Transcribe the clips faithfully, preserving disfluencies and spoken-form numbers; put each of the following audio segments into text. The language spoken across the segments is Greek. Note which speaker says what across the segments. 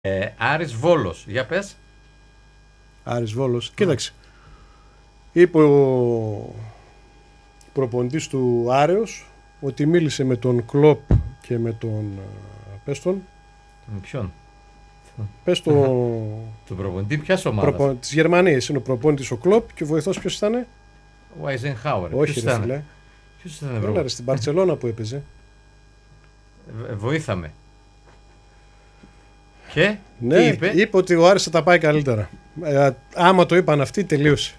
Speaker 1: Ε, Άρης Βόλος, για πες.
Speaker 2: Άρης Βόλος, κοίταξε. Είπε ο προπονητής του Άρεος ότι μίλησε με τον Κλοπ και με τον πες τον.
Speaker 1: Με ποιον?
Speaker 2: Πες το...
Speaker 1: Τον προπονητή ποιας ομάδας?
Speaker 2: Προπο... Της Γερμανίας είναι ο προπονητής ο Κλοπ και ο βοηθός ποιος ήταν?
Speaker 1: Ο Άιζενχάουερ.
Speaker 2: Όχι ρε φίλε.
Speaker 1: Ποιος ήταν προπονητής?
Speaker 2: Έλα, στην Μπαρτσελώνα που έπαιζε.
Speaker 1: Ε, βοήθαμε. Και
Speaker 2: ναι,
Speaker 1: τι είπε?
Speaker 2: Είπε ότι ο Άρης θα τα πάει καλύτερα. Ε, άμα το είπαν αυτοί, τελείωσε.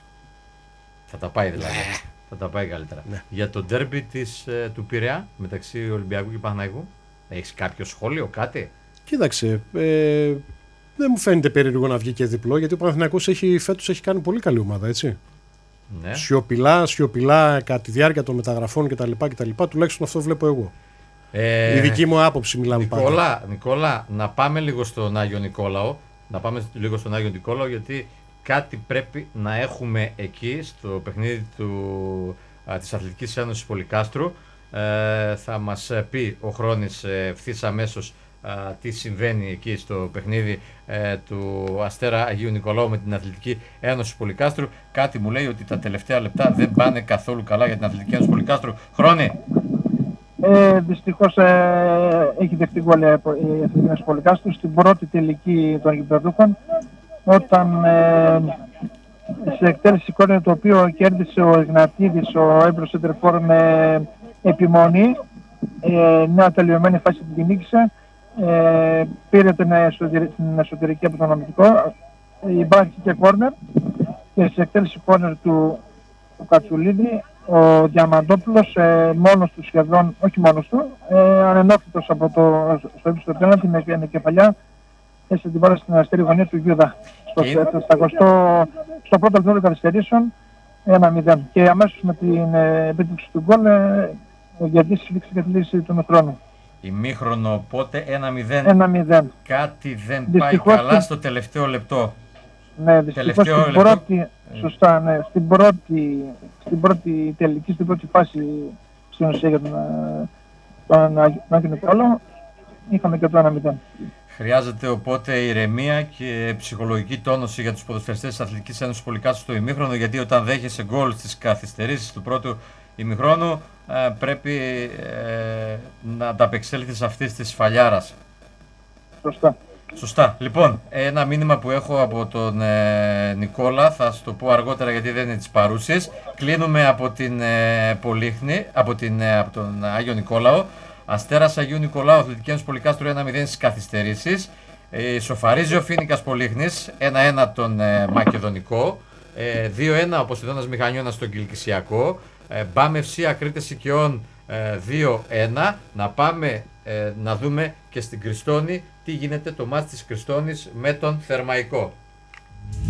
Speaker 1: Θα τα πάει δηλαδή. Θα τα πάει καλύτερα.
Speaker 2: Ναι.
Speaker 1: Για το ντέρμπι της, ε, του Πειραιά μεταξύ Ολυμπιακού και Παναθηναϊκού, έχεις κάποιο σχόλιο, κάτι?
Speaker 2: Κοίταξε, ε, δεν μου φαίνεται περίεργο να βγει και διπλό, γιατί ο Παναθηναϊκός έχει, φέτος έχει κάνει πολύ καλή ομάδα, έτσι.
Speaker 1: Ναι.
Speaker 2: Σιωπηλά, σιωπηλά κατά τη διάρκεια των μεταγραφών κτλ. κτλ. Τουλάχιστον αυτό βλέπω εγώ.
Speaker 1: Ε,
Speaker 2: Η δική μου άποψη μιλάμε πάντα.
Speaker 1: Νικόλα, Νικόλα, να πάμε λίγο στον Άγιο Νικόλαο. Να πάμε λίγο στον Άγιο Νικόλαο, γιατί κάτι πρέπει να έχουμε εκεί στο παιχνίδι του, α, της Αθλητικής Ένωσης Πολυκάστρου. Ε, θα μας πει ο Χρόνης ευθύς αμέσως α, τι συμβαίνει εκεί στο παιχνίδι ε, του Αστέρα Αγίου Νικολάου με την Αθλητική Ένωση Πολυκάστρου. Κάτι μου λέει ότι τα τελευταία λεπτά δεν πάνε καθόλου καλά για την Αθλητική Ένωση Πολυκάστρου. Χρόνη!
Speaker 3: Ε, δυστυχώς ε, έχει δεχτεί γκολ η Αθλητική Ένωση Πολυκάστρου στην πρώτη τελική των γηπεδούχων, όταν ε, σε εκτέλεση κόρνερ το οποίο κέρδισε ο Ιγνατίδης, ο έμπρος σεντερφόρ, με επιμονή, ε, μια τελειωμένη φάση την νίκησε, ε, πήρε την, εσωτερική, την εσωτερική από τον αμυντικό, η μπάλα και κόρνερ, και σε εκτέλεση κόρνερ του, του Κατσουλίδη, ο Διαμαντόπουλος ε, μόνος του σχεδόν, όχι μόνος του, ε, ανενόχλητος από το, στο ύψος του πέναλτι με κεφαλιά, έστειλε την μπάλα στην αριστερή γωνία του Γιούδα. Στο, στο, στο, στο πρώτο λεπτό των καθυστερήσεων, ένα μηδέν. Και αμέσως με την ε, επίτευξη του γκολ, ε, ο Γερδής λήξει και τη λύση του μηχρόνου.
Speaker 1: Ημίχρονο πότε, ένα μηδέν.
Speaker 3: ένα μηδέν.
Speaker 1: Κάτι δεν
Speaker 3: Δυστυχώς
Speaker 1: πάει καλά
Speaker 3: και...
Speaker 1: στο τελευταίο λεπτό.
Speaker 3: Ναι, δυστυχώς στην
Speaker 1: λεπτό.
Speaker 3: πρώτη, σωστά, ναι, στην πρώτη, στην πρώτη τελική, στην πρώτη φάση στην ουσία για τον, τον Άγιο Νικόλαο, είχαμε και το ένα μηδέν.
Speaker 1: Χρειάζεται οπότε ηρεμία και ψυχολογική τόνωση για τους ποδοσφαιριστές της Αθλητικής Ένωσης Πολυκάστρου στο ημίχρονο, γιατί όταν δέχεσαι γκολ στις καθυστερήσεις του πρώτου ημιχρόνου ε, πρέπει ε, να ανταπεξέλθεις αυτής της φαλιάρας.
Speaker 3: Σωστά.
Speaker 1: Σωστά. Λοιπόν, ένα μήνυμα που έχω από τον ε, Νικόλα, θα σου το πω αργότερα γιατί δεν είναι της παρούσης. Κλείνουμε από την ε, Πολύχνη, από, την, ε, από τον Άγιο Νικόλαο. Αστέρας Αγίου Νικολάου, Αθλητική Ένωση Πολυκάστρου ένα μηδέν στις καθυστερήσεις. Ε, σοφαρίζει ο Φίνικας Πολύχνης ένα ένα τον ε, Μακεδονικό. Ε, δύο ένα ο Ποσειδώνας Μηχανιώνας στον Κιλκισιακό. Ε, Μπάμ Εφ Σι Ακρίτες Οικειών ε, δύο ένα. Να πάμε ε, να δούμε και στην Κριστόνη τι γίνεται το μάτς της Κριστόνης με τον Θερμαϊκό.